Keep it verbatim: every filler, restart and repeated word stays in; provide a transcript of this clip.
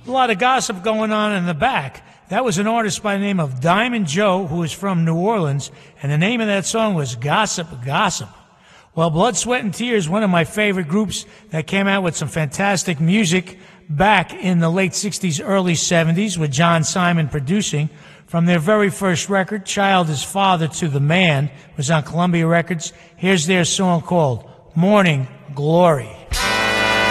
A lot of gossip going on in the back. That was an artist by the name of Diamond Joe, who was from New Orleans, and the name of that song was Gossip, Gossip. Well, Blood, Sweat, and Tears, one of my favorite groups that came out with some fantastic music back in the late sixties, early seventies, with John Simon producing. From their very first record, Child is Father to the Man, was on Columbia Records. Here's their song called Morning Glory.